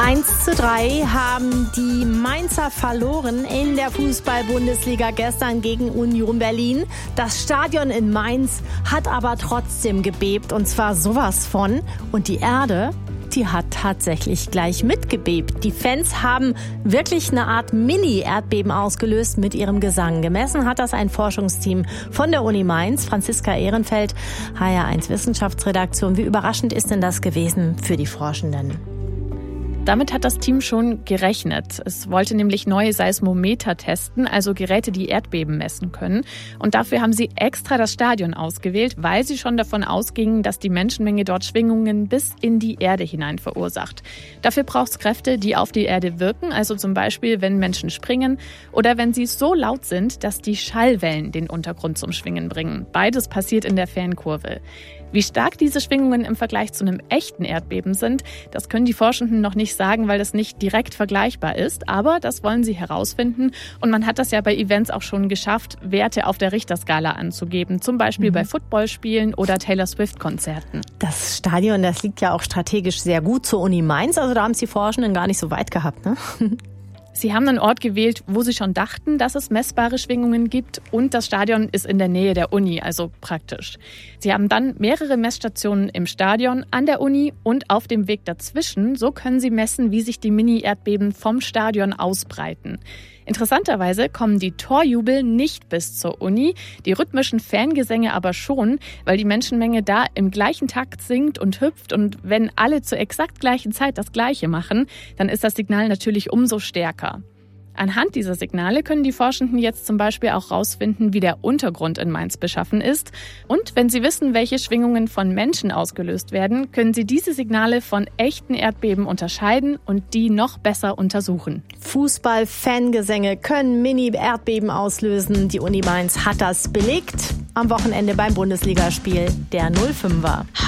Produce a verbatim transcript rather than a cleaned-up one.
eins zu drei haben die Mainzer verloren in der Fußball-Bundesliga gestern gegen Union Berlin. Das Stadion in Mainz hat aber trotzdem gebebt, und zwar sowas von. Und die Erde, die hat tatsächlich gleich mitgebebt. Die Fans haben wirklich eine Art Mini-Erdbeben ausgelöst mit ihrem Gesang. Gemessen hat das ein Forschungsteam von der Uni Mainz. Franziska Ehrenfeld, H R eins Wissenschaftsredaktion. Wie überraschend ist denn das gewesen für die Forschenden? Damit hat das Team schon gerechnet. Es wollte nämlich neue Seismometer testen, also Geräte, die Erdbeben messen können. Und dafür haben sie extra das Stadion ausgewählt, weil sie schon davon ausgingen, dass die Menschenmenge dort Schwingungen bis in die Erde hinein verursacht. Dafür braucht es Kräfte, die auf die Erde wirken, also zum Beispiel, wenn Menschen springen oder wenn sie so laut sind, dass die Schallwellen den Untergrund zum Schwingen bringen. Beides passiert in der Fernkurve. Wie stark diese Schwingungen im Vergleich zu einem echten Erdbeben sind, das können die Forschenden noch nicht sagen, weil das nicht direkt vergleichbar ist. Aber das wollen sie herausfinden. Und man hat das ja bei Events auch schon geschafft, Werte auf der Richterskala anzugeben. Zum Beispiel mhm. bei Footballspielen oder Taylor Swift-Konzerten. Das Stadion, das liegt ja auch strategisch sehr gut zur Uni Mainz. Also da haben es die Forschenden gar nicht so weit gehabt, ne? Sie haben einen Ort gewählt, wo sie schon dachten, dass es messbare Schwingungen gibt, und das Stadion ist in der Nähe der Uni, also praktisch. Sie haben dann mehrere Messstationen im Stadion, an der Uni und auf dem Weg dazwischen. So können sie messen, wie sich die Mini-Erdbeben vom Stadion ausbreiten. Interessanterweise kommen die Torjubel nicht bis zur Uni, die rhythmischen Fangesänge aber schon, weil die Menschenmenge da im gleichen Takt singt und hüpft, und wenn alle zur exakt gleichen Zeit das Gleiche machen, dann ist das Signal natürlich umso stärker. Anhand dieser Signale können die Forschenden jetzt zum Beispiel auch rausfinden, wie der Untergrund in Mainz beschaffen ist. Und wenn sie wissen, welche Schwingungen von Menschen ausgelöst werden, können sie diese Signale von echten Erdbeben unterscheiden und die noch besser untersuchen. Fußball-Fangesänge können Mini-Erdbeben auslösen. Die Uni Mainz hat das belegt am Wochenende beim Bundesligaspiel der null fünfer.